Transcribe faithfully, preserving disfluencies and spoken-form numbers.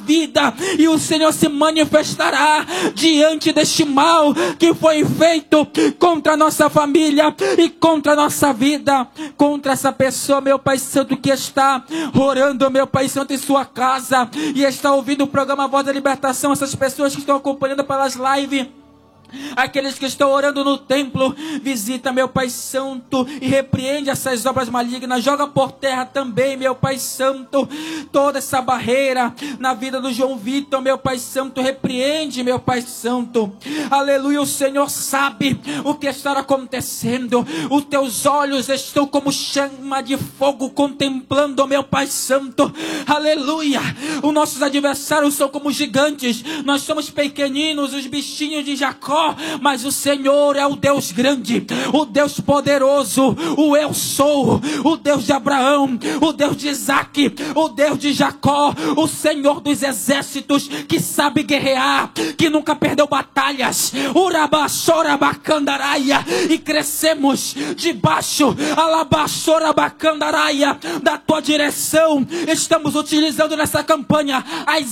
vida, e o Senhor se manifestará diante deste mal que foi feito contra a nossa família e contra a nossa vida, contra essa pessoa, meu Pai Santo, que está orando, meu Pai Santo, em sua casa e está ouvindo o programa Voz da Libertação, essas pessoas que estão acompanhando pelas lives, aqueles que estão orando no templo, visita, meu Pai Santo, e repreende essas obras malignas, joga por terra também, meu Pai Santo, toda essa barreira na vida do João Vitor, meu Pai Santo, repreende, meu Pai Santo, aleluia. O Senhor sabe o que está acontecendo, os teus olhos estão como chama de fogo contemplando, meu Pai Santo, aleluia. Os nossos adversários são como gigantes, nós somos pequeninos, os bichinhos de Jacó, mas o Senhor é o Deus grande, o Deus poderoso, o eu sou, o Deus de Abraão, o Deus de Isaac, o Deus de Jacó, o Senhor dos exércitos, que sabe guerrear, que nunca perdeu batalhas, Urabaxorabacandaraia, e crescemos debaixo, Alabaxorabacandaraia, da tua direção. Estamos utilizando nessa campanha as